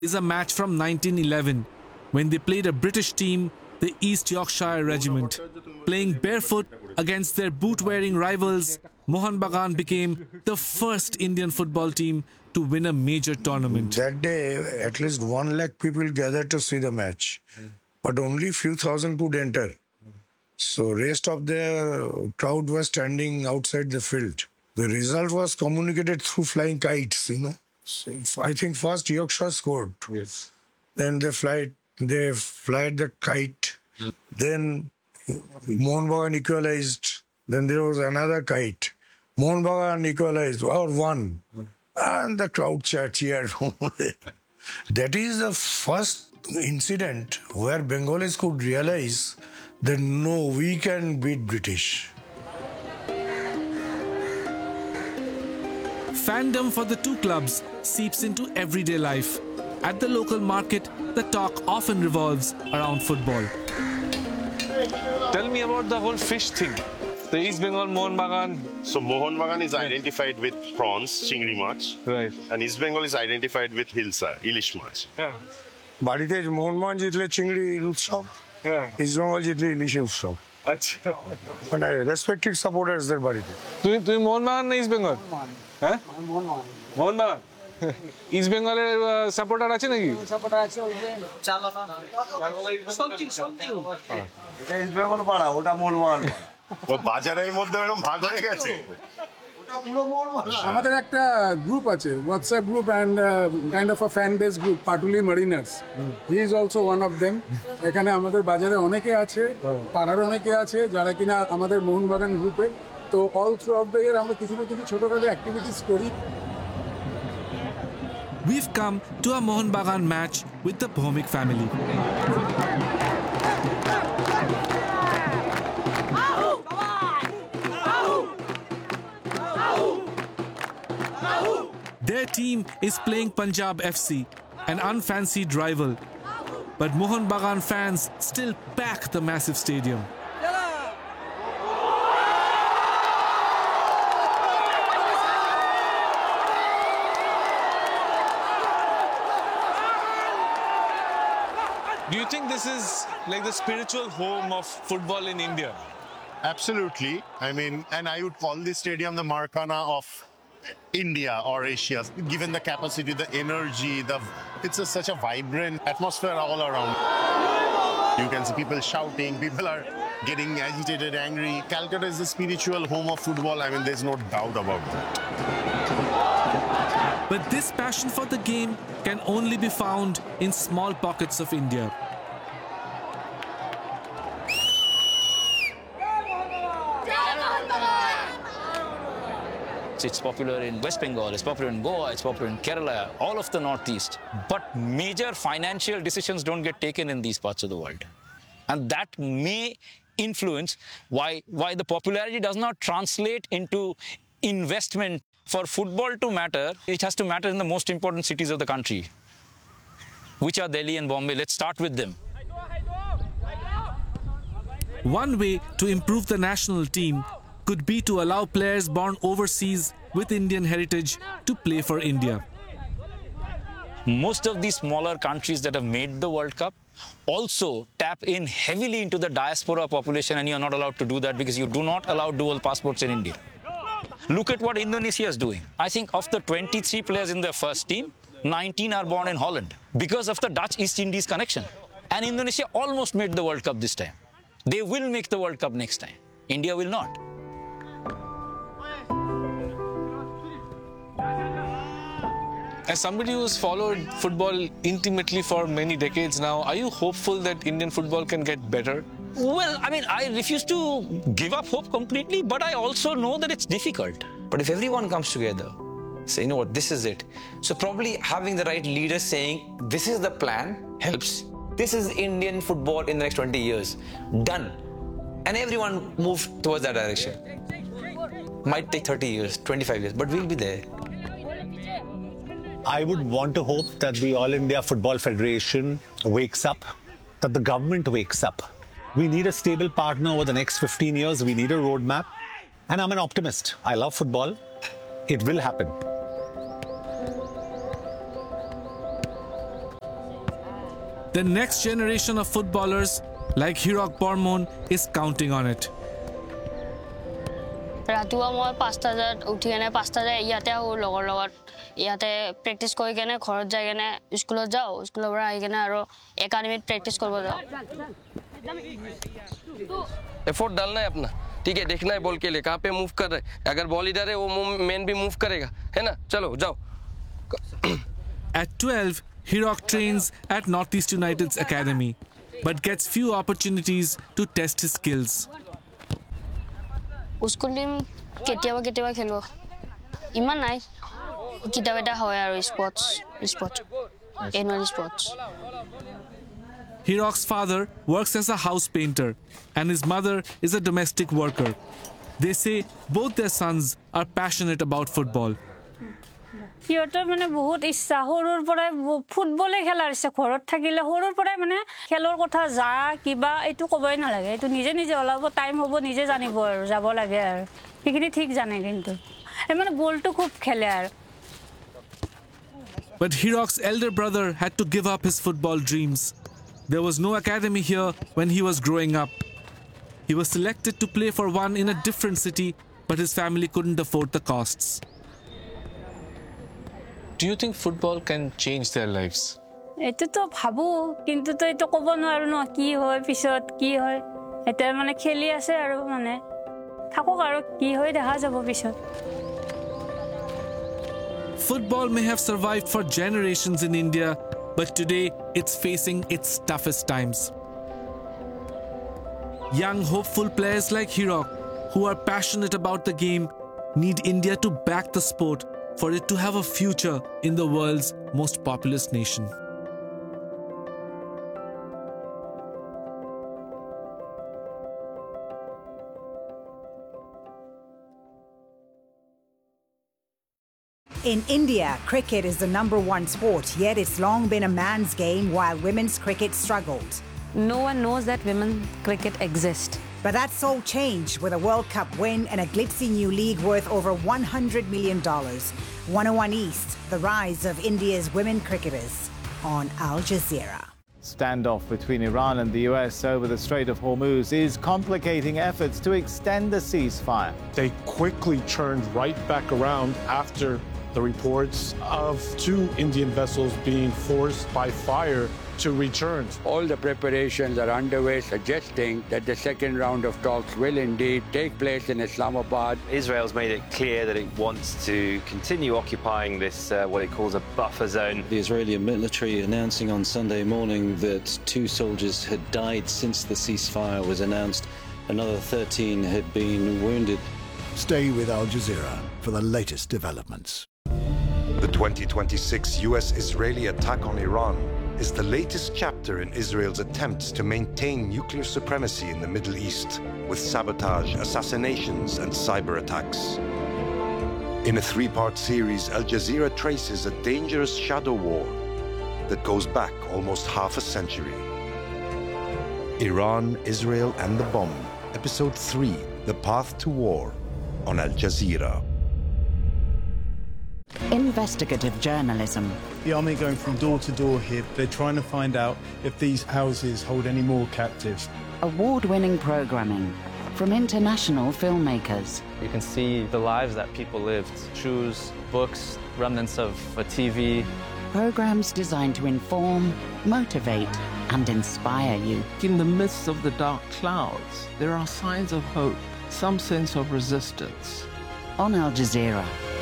is a match from 1911 when they played a British team, the East Yorkshire Regiment. Playing barefoot against their boot-wearing rivals, Mohun Bagan became the first Indian football team to win a major tournament. That day, at least 1 lakh people gathered to see the match, but only few thousand could enter. So rest of the crowd was standing outside the field. The result was communicated through flying kites, So I think first Yorkshire scored. Yes. Then they fly the kite. Then Mohun Bagan equalized. Then there was another kite. Mohun Bagan equalized or won. And the crowd cheered. That is the first incident where Bengalis could realize that no, we can beat British. Fandom for the two clubs seeps into everyday life. At the local market, the talk often revolves around football. Tell me about the whole fish thing. The East Bengal Mohun Bagan. So Mohun Bagan is identified with prawns, chingri mach. Right. And East Bengal is identified with hilsa, ilish mach. Yeah. বাড়িতে মোহনবাগান জিতলে চিংড়ি উৎসব, east Bengal জিতলে ইলিশ উৎসব। আচ্ছা। মানে respected সাপোর্টার্সদের বাড়িতে। তুমি মোহন বাগান না ইস্ট বেঙ্গল? হ্যাঁ? মোহন বাগান। ইস্ট বেঙ্গলের সাপোর্টার আছে নাকি? সাপোর্টার আছে ওই যে চালানা। এটা ইস্ট বেঙ্গল পাড়া, ওটা মোহন বাগান। ও বাজারের মধ্যে এরকম ভাগ হয়ে গেছে। আমাদের একটা গ্রুপ আছে, WhatsApp group and kind of a fan base group, Patuli মারিনার্স। He is also one of them. এখানে আমাদের বাজারে অনেকে আছে, পাড়ার অনেকে আছে যারা কিনা আমাদের মোহনবাগান গ্রুপে। তো all through of the year আমরা কিছু না কিছু ছোটখাটো অ্যাক্টিভিটিস করি। We've come to a Mohun Bagan match with the Bhomik family. Their team is playing Punjab FC, an unfancied rival. But Mohun Bagan fans still pack the massive stadium. Do you think this is like the spiritual home of football in India? Absolutely. I mean, and I would call this stadium the Maracana of India or Asia, given the capacity, the energy, it's such a vibrant atmosphere all around. You can see people shouting, people are getting agitated, angry. Calcutta is the spiritual home of football. I mean, there's no doubt about that. But this passion for the game can only be found in small pockets of India. It's popular in West Bengal, it's popular in Goa, it's popular in Kerala, all of the Northeast. But major financial decisions don't get taken in these parts of the world. And that may influence why the popularity does not translate into investment. For football to matter, it has to matter in the most important cities of the country, which are Delhi and Bombay. Let's start with them. One way to improve the national team could be to allow players born overseas with Indian heritage to play for India. Most of these smaller countries that have made the World Cup also tap in heavily into the diaspora population, and you are not allowed to do that because you do not allow dual passports in India. Look at what Indonesia is doing. I think of the 23 players in their first team, 19 are born in Holland because of the Dutch East Indies connection. And Indonesia almost made the World Cup this time. They will make the World Cup next time. India will not. As somebody who's followed football intimately for many decades now, are you hopeful that Indian football can get better? Well, I mean, I refuse to give up hope completely, but I also know that it's difficult. But if everyone comes together, say, you know what, this is it. So probably having the right leaders saying, this is the plan, helps. This is Indian football in the next 20 years. Done. And everyone moves towards that direction. Might take 30 years, 25 years, but we'll be there. I would want to hope that the All India Football Federation wakes up, that the government wakes up. We need a stable partner over the next 15 years. We need a roadmap. And I'm an optimist. I love football. It will happen. The next generation of footballers like Hirok Bormon is counting on it. ৰাতিপুৱা মই 5টা বজাত উঠি কেনে 5টা বজাত ইয়াতে আহোঁ লগৰ লগত ইয়াতে প্ৰেক্টিছ কৰি কেনে ঘৰত যাই কেনে স্কুলত যাওঁ স্কুলৰ পৰা আহি কেনে আৰু একাডেমিত প্ৰেক্টিছ কৰিব যাওঁ एफर्ट डालना है अपना ठीक है देखना है बॉल के लिए कहाँ पे मूव कर रहे हैं अगर बॉल इधर है वो मैन भी मूव करेगा है ना चलो जाओ At 12, Hirok trains at Northeast United's academy but gets few opportunities to test his skills. School team কেতিয়াবা খেলো ইমান নাই কিতাবেটা হয় আৰু sports annual sports Hirok's father works as a house painter and his mother is a domestic worker. They say both their sons are passionate about football. সিহঁতৰ মানে বহুত ইচ্ছা সৰুৰ পৰাই ফুটবলে খেলাৰ ইচ্ছা ঘৰত থাকিলে সৰুৰ পৰাই মানে খেলৰ কথা যা কিবা এইটো ক'বই নালাগে এইটো নিজে নিজে ওলাব টাইম হ'ব নিজে জানিব আৰু যাব লাগে আৰু সেইখিনি ঠিক জানে কিন্তু মানে বলটো খুব খেলে আৰু But Hirok's elder brother had to give up his football dreams. There was no academy here when he was growing up. He was selected to play for one in a different city, but his family couldn't afford the costs. Do you think football can change their lives? এইটো তো ভাবো কিন্তু তো এইটো ক'ব নোৱাৰো ন কি হয় পিছত কি হয় এটা মানে খেলি আছে আৰু মানে থাকক আৰু কি হয় দেখা যাব পিছত Football may have survived for generations in India, but today it's facing its toughest times. Young, hopeful players like Hirok, who are passionate about the game, need India to back the sport for it to have a future in the world's most populous nation. In India, cricket is the #1 sport, yet it's long been a man's game while women's cricket struggled. No one knows that women's cricket exists. But that's all changed with a World Cup win and a glitzy new league worth over $100 million. 101 East, the rise of India's women cricketers on Al Jazeera. Standoff between Iran and the US over the Strait of Hormuz is complicating efforts to extend the ceasefire. They quickly turned right back around after the reports of 2 Indian vessels being forced by fire to return. All the preparations are underway, suggesting that the second round of talks will indeed take place in Islamabad. Israel's made it clear that it wants to continue occupying this, what it calls a buffer zone. The Israeli military announcing on Sunday morning that 2 soldiers had died since the ceasefire was announced. Another 13 had been wounded. Stay with Al Jazeera for the latest developments. The 2026 US-Israeli attack on Iran is the latest chapter in Israel's attempts to maintain nuclear supremacy in the Middle East with sabotage, assassinations, and cyber attacks. In a 3-part series, Al Jazeera traces a dangerous shadow war that goes back almost half a century. Iran, Israel, and the Bomb, Episode 3, The Path to War, on Al Jazeera. Investigative journalism. The army going from door to door here. They're trying to find out if these houses hold any more captives. Award-winning programming from international filmmakers. You can see the lives that people lived. Shoes, books, remnants of a TV. Programs designed to inform, motivate, and inspire you. In the midst of the dark clouds, there are signs of hope, some sense of resistance. On Al Jazeera.